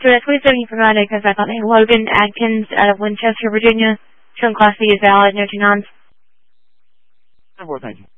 Please don't you provide it because I thought Logan Adkins out of Winchester, Virginia. Shown Class B is valid, no 2 nons. Thank you.